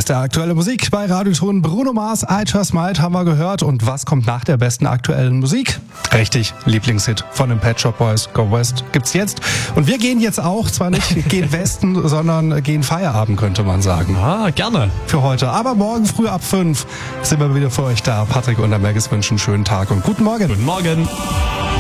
Beste aktuelle Musik bei Radioton. Bruno Mars, I Just Might haben wir gehört. Und was kommt nach der besten aktuellen Musik? Richtig, Lieblingshit von den Pet Shop Boys, Go West, gibt's jetzt. Und wir gehen jetzt auch, zwar nicht gehen Westen, sondern gehen Feierabend, könnte man sagen. Ah, gerne. Für heute. Aber morgen früh ab 5 sind wir wieder für euch da. Patrick und der Maggis wünschen einen schönen Tag und guten Morgen. Guten Morgen.